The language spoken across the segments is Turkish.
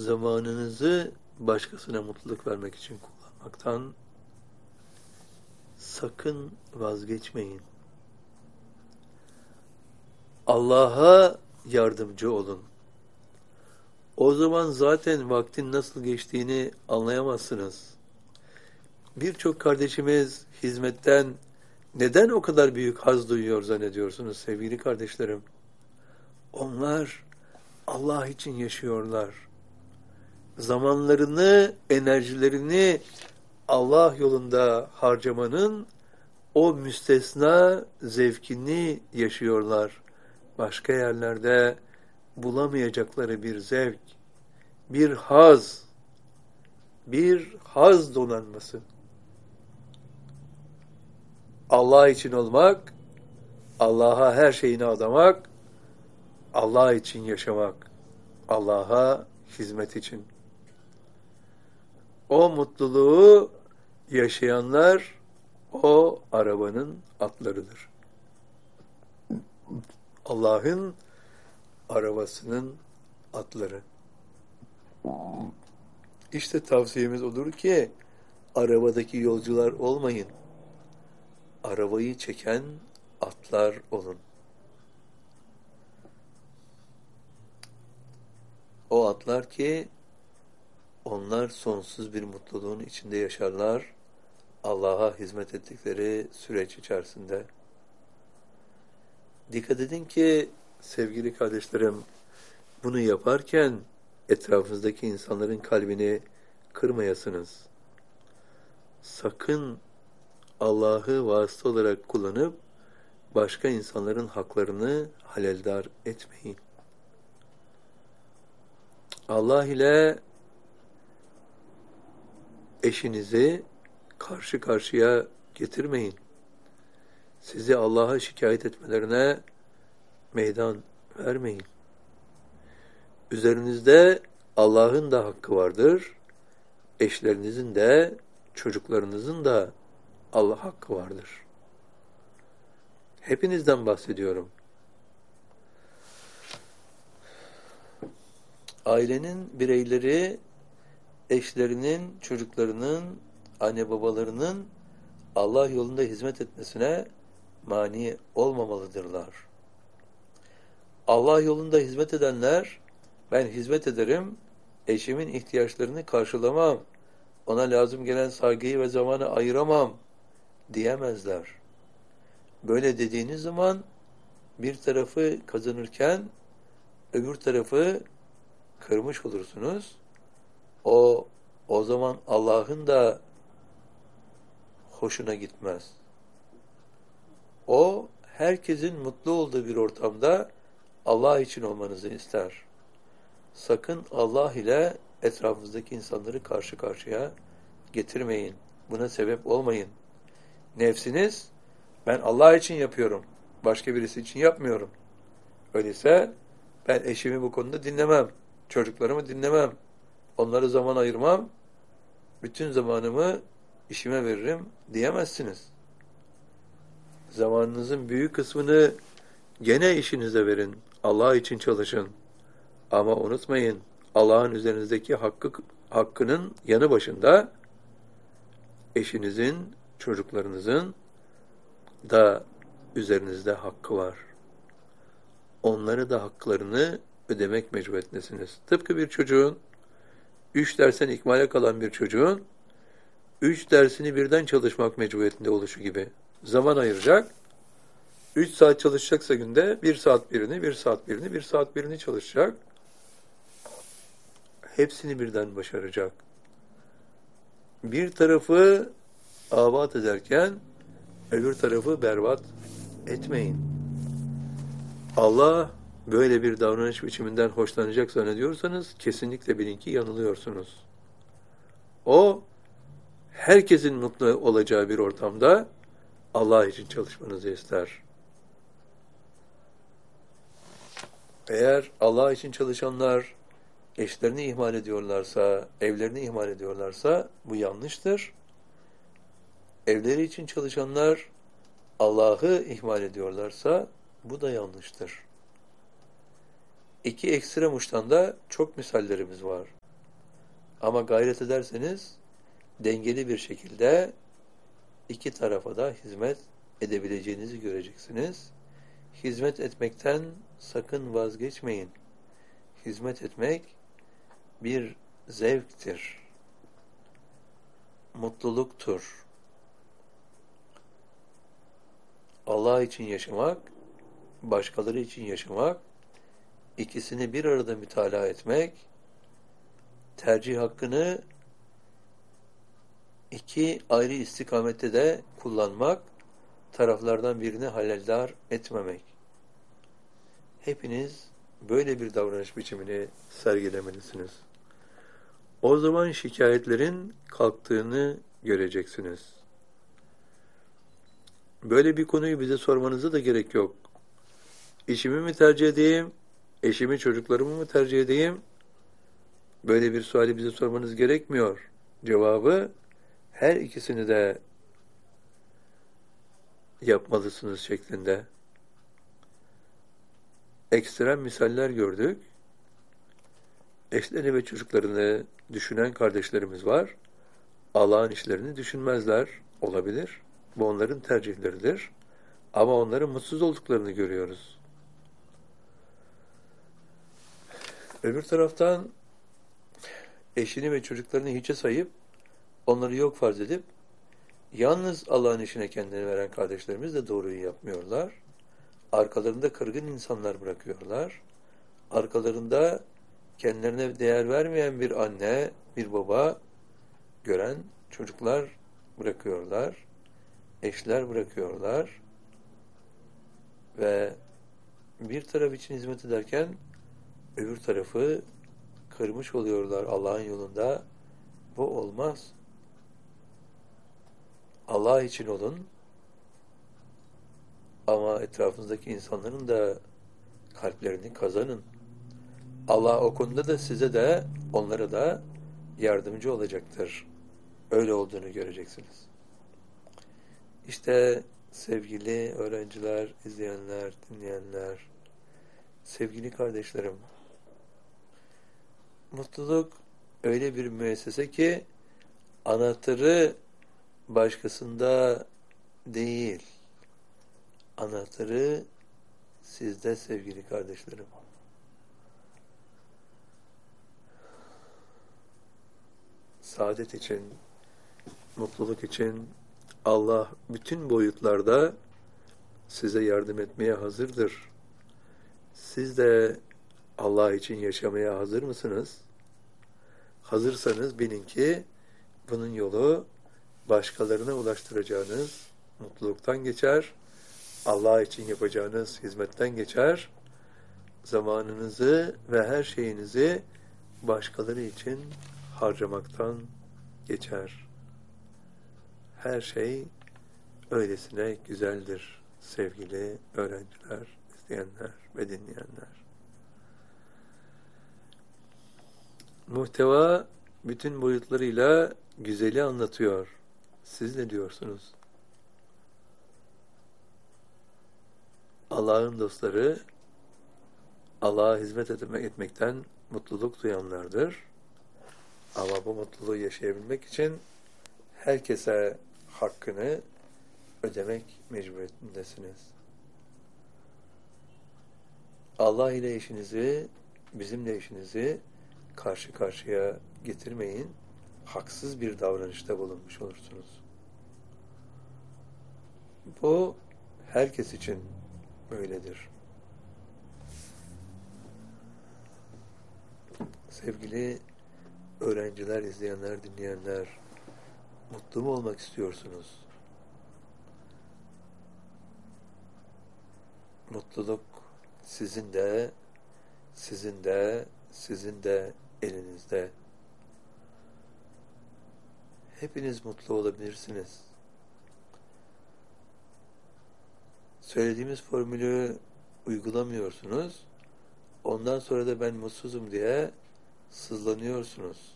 zamanınızı başkasına mutluluk vermek için kullanmaktan sakın vazgeçmeyin. Allah'a yardımcı olun. O zaman zaten vaktin nasıl geçtiğini anlayamazsınız. Birçok kardeşimiz hizmetten neden o kadar büyük haz duyuyor zannediyorsunuz sevgili kardeşlerim? Onlar Allah için yaşıyorlar. Zamanlarını, enerjilerini Allah yolunda harcamanın o müstesna zevkini yaşıyorlar. Başka yerlerde bulamayacakları bir zevk, bir haz donanması. Allah için olmak, Allah'a her şeyini adamak, Allah için yaşamak, Allah'a hizmet için. O mutluluğu yaşayanlar o arabanın atlarıdır. Allah'ın arabasının atları. İşte tavsiyemiz odur ki arabadaki yolcular olmayın. Arabayı çeken atlar olun. O atlar ki onlar sonsuz bir mutluluğun içinde yaşarlar. Allah'a hizmet ettikleri süreç içerisinde. Dikkat edin ki sevgili kardeşlerim, bunu yaparken etrafınızdaki insanların kalbini kırmayasınız. Sakın Allah'ı vasıta olarak kullanıp başka insanların haklarını haleldar etmeyin. Allah ile eşinizi karşı karşıya getirmeyin. Sizi Allah'a şikayet etmelerine meydan vermeyin. Üzerinizde Allah'ın da hakkı vardır. Eşlerinizin de, çocuklarınızın da Allah hakkı vardır. Hepinizden bahsediyorum. Ailenin bireyleri, eşlerinin, çocuklarının, anne babalarının Allah yolunda hizmet etmesine mani olmamalıdırlar. Allah yolunda hizmet edenler, ben hizmet ederim, eşimin ihtiyaçlarını karşılamam, ona lazım gelen saygıyı ve zamanı ayıramam diyemezler. Böyle dediğiniz zaman bir tarafı kazanırken öbür tarafı kırmış olursunuz. O zaman Allah'ın da hoşuna gitmez. O herkesin mutlu olduğu bir ortamda Allah için olmanızı ister. Sakın Allah ile etrafınızdaki insanları karşı karşıya getirmeyin. Buna sebep olmayın. Nefsiniz, ben Allah için yapıyorum, başka birisi için yapmıyorum. Öyleyse ben eşimi bu konuda dinlemem, çocuklarımı dinlemem, onlara zaman ayırmam, bütün zamanımı işime veririm diyemezsiniz. Zamanınızın büyük kısmını gene işinize verin, Allah için çalışın. Ama unutmayın, Allah'ın üzerinizdeki hakkının yanı başında eşinizin, çocuklarınızın da üzerinizde hakkı var. Onları da haklarını ödemek mecburiyetindesiniz. Tıpkı bir çocuğun, 3 dersten ikmale kalan bir çocuğun 3 dersini birden çalışmak mecburiyetinde oluşu gibi. Zaman ayıracak, 3 saat çalışacaksa günde 1 saat birini, 1 saat birini, 1 saat birini çalışacak. Hepsini birden başaracak. Bir tarafı abat ederken öbür tarafı berbat etmeyin. Allah böyle bir davranış biçiminden hoşlanacak zannediyorsanız kesinlikle bilin ki yanılıyorsunuz. O herkesin mutlu olacağı bir ortamda Allah için çalışmanızı ister. Eğer Allah için çalışanlar eşlerini ihmal ediyorlarsa, evlerini ihmal ediyorlarsa bu yanlıştır. Evleri için çalışanlar Allah'ı ihmal ediyorlarsa bu da yanlıştır. İki ekstrem uçtan da çok misallerimiz var. Ama gayret ederseniz dengeli bir şekilde iki tarafa da hizmet edebileceğinizi göreceksiniz. Hizmet etmekten sakın vazgeçmeyin. Hizmet etmek bir zevktir, mutluluktur. Allah için yaşamak, başkaları için yaşamak, ikisini bir arada mütalaa etmek, tercih hakkını iki ayrı istikamette de kullanmak, taraflardan birini halaldar etmemek. Hepiniz böyle bir davranış biçimini sergilemelisiniz. O zaman şikayetlerin kalktığını göreceksiniz. Böyle bir konuyu bize sormanıza da gerek yok. İşimi mi tercih edeyim, eşimi, çocuklarımı mı tercih edeyim? Böyle bir suali bize sormanız gerekmiyor. Cevabı, her ikisini de yapmalısınız şeklinde. Ekstrem misaller gördük. Eşlerini ve çocuklarını düşünen kardeşlerimiz var. Allah'ın işlerini düşünmezler. Olabilir. Bu onların tercihleridir. Ama onların mutsuz olduklarını görüyoruz. Öbür taraftan eşini ve çocuklarını hiçe sayıp, onları yok farz edip, yalnız Allah'ın işine kendini veren kardeşlerimiz de doğruyu yapmıyorlar. Arkalarında kırgın insanlar bırakıyorlar. Arkalarında kendilerine değer vermeyen bir anne, bir baba gören çocuklar bırakıyorlar. Eşler bırakıyorlar. Ve bir taraf için hizmet ederken öbür tarafı kırmış oluyorlar Allah'ın yolunda. Bu olmaz. Allah için olun. Ama etrafınızdaki insanların da kalplerini kazanın. Allah o konuda da size de onlara da yardımcı olacaktır. Öyle olduğunu göreceksiniz. İşte sevgili öğrenciler, izleyenler, dinleyenler, sevgili kardeşlerim, mutluluk öyle bir müessese ki anahtarı başkasında değil, anahtarı sizde sevgili kardeşlerim. Saadet için, mutluluk için Allah bütün boyutlarda size yardım etmeye hazırdır. Siz de Allah için yaşamaya hazır mısınız? Hazırsanız bilin ki bunun yolu başkalarına ulaştıracağınız mutluluktan geçer, Allah için yapacağınız hizmetten geçer, zamanınızı ve her şeyinizi başkaları için harcamaktan geçer. Her şey öylesine güzeldir sevgili öğrenciler, izleyenler ve dinleyenler. Muhteva bütün boyutlarıyla güzeli anlatıyor. Siz ne diyorsunuz? Allah'ın dostları Allah'a hizmet etmekten mutluluk duyanlardır. Ama bu mutluluğu yaşayabilmek için herkese hakkını ödemek mecburiyetindesiniz. Allah ile işinizi, bizimle işinizi karşı karşıya getirmeyin. Haksız bir davranışta bulunmuş olursunuz. Bu herkes için böyledir. Sevgili öğrenciler, izleyenler, dinleyenler, mutlu mu olmak istiyorsunuz? Mutluluk sizin de, sizin de, sizin de elinizde. Hepiniz mutlu olabilirsiniz. Söylediğimiz formülü uygulamıyorsunuz. Ondan sonra da ben mutsuzum diye sızlanıyorsunuz.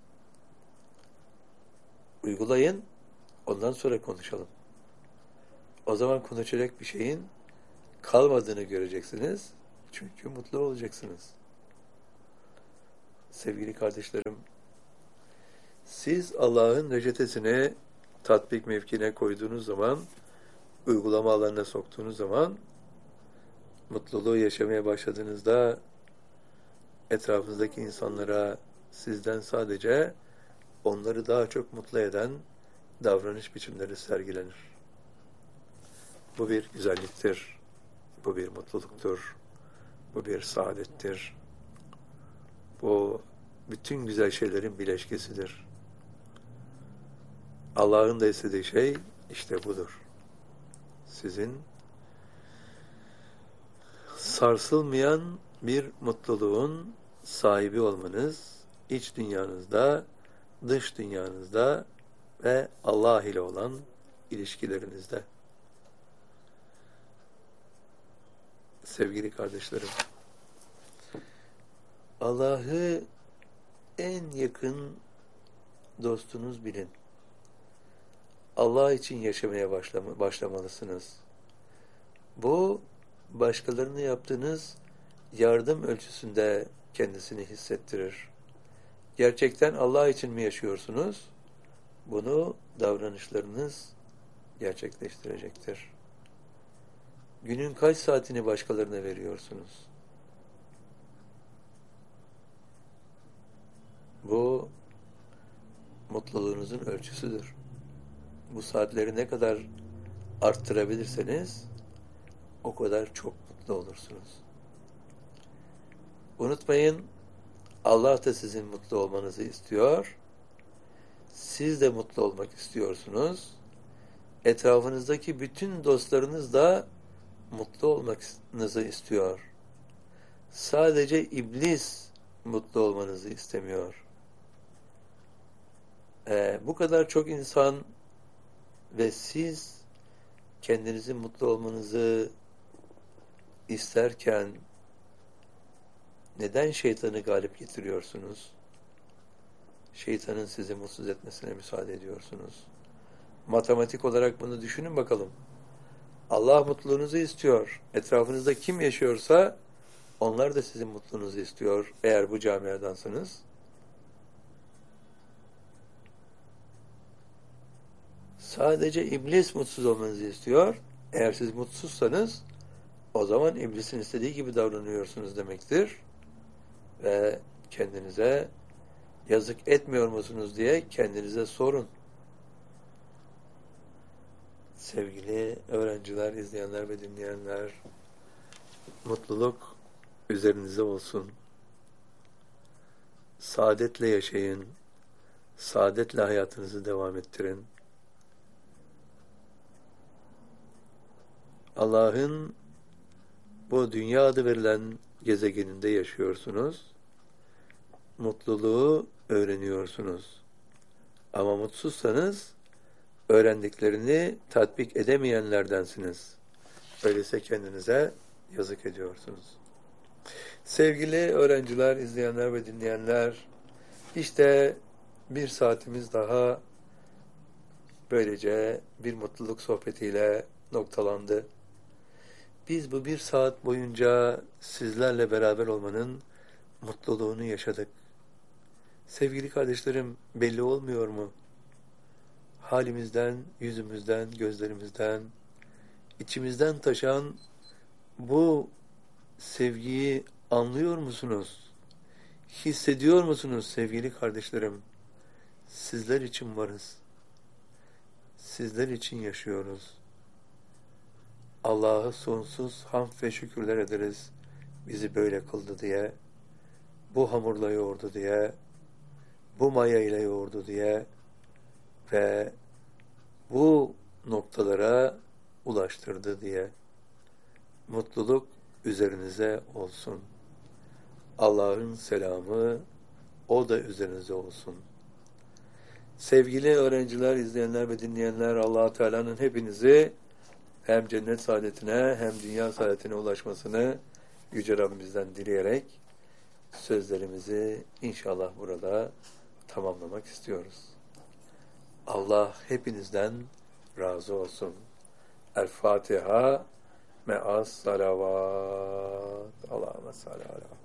Uygulayın, ondan sonra konuşalım. O zaman konuşacak bir şeyin kalmadığını göreceksiniz. Çünkü mutlu olacaksınız. Sevgili kardeşlerim, Siz Allah'ın reçetesini tatbik mevkine koyduğunuz zaman, uygulama alanına soktuğunuz zaman, mutluluğu yaşamaya başladığınızda etrafınızdaki insanlara sizden sadece onları daha çok mutlu eden davranış biçimleri sergilenir. Bu bir güzelliktir, bu bir mutluluktur, bu bir saadettir. Bu bütün güzel şeylerin bileşkesidir. Allah'ın da istediği şey işte budur. Sizin sarsılmayan bir mutluluğun sahibi olmanız, iç dünyanızda, dış dünyanızda ve Allah ile olan ilişkilerinizde. Sevgili kardeşlerim, Allah'ı en yakın dostunuz bilin. Allah için yaşamaya başlamalısınız. Bu, başkalarına yaptığınız yardım ölçüsünde kendisini hissettirir. Gerçekten Allah için mi yaşıyorsunuz? Bunu davranışlarınız gerçekleştirecektir. Günün kaç saatini başkalarına veriyorsunuz? Bu, mutluluğunuzun ölçüsüdür. Bu saatleri ne kadar arttırabilirseniz o kadar çok mutlu olursunuz. Unutmayın, Allah da sizin mutlu olmanızı istiyor. Siz de mutlu olmak istiyorsunuz. Etrafınızdaki bütün dostlarınız da mutlu olmanızı istiyor. Sadece iblis mutlu olmanızı istemiyor. Bu kadar çok insan ve siz kendinizin mutlu olmanızı isterken neden şeytanı galip getiriyorsunuz? Şeytanın sizi mutsuz etmesine müsaade ediyorsunuz. Matematik olarak bunu düşünün bakalım. Allah mutluluğunuzu istiyor. Etrafınızda kim yaşıyorsa onlar da sizin mutluluğunuzu istiyor. Eğer bu camiadansanız. Sadece iblis mutsuz olmanızı istiyor. Eğer siz mutsuzsanız o zaman iblisin istediği gibi davranıyorsunuz demektir. Ve kendinize yazık etmiyor musunuz diye kendinize sorun. Sevgili öğrenciler, izleyenler ve dinleyenler, mutluluk üzerinize olsun. Saadetle yaşayın. Saadetle hayatınızı devam ettirin. Allah'ın bu dünya adı verilen gezegeninde yaşıyorsunuz. Mutluluğu öğreniyorsunuz. Ama mutsuzsanız öğrendiklerini tatbik edemeyenlerdensiniz. Öyleyse kendinize yazık ediyorsunuz. Sevgili öğrenciler, izleyenler ve dinleyenler, işte bir saatimiz daha böylece bir mutluluk sohbetiyle noktalandı. Biz bu bir saat boyunca sizlerle beraber olmanın mutluluğunu yaşadık. Sevgili kardeşlerim, belli olmuyor mu? Halimizden, yüzümüzden, gözlerimizden, içimizden taşan bu sevgiyi anlıyor musunuz? Hissediyor musunuz sevgili kardeşlerim? Sizler için varız. Sizler için yaşıyoruz. Allah'a sonsuz hamd ve şükürler ederiz. Bizi böyle kıldı diye, bu hamurla yoğurdu diye, bu maya ile yoğurdu diye ve bu noktalara ulaştırdı diye. Mutluluk üzerinize olsun. Allah'ın selamı o da üzerinize olsun. Sevgili öğrenciler, izleyenler ve dinleyenler, Allah-u Teala'nın hepinizi hem cennet saadetine hem dünya saadetine ulaşmasını Yüce Rabbimizden dileyerek sözlerimizi inşallah burada tamamlamak istiyoruz. Allah hepinizden razı olsun. El Fatiha me'as salavat. Allahümme salli ala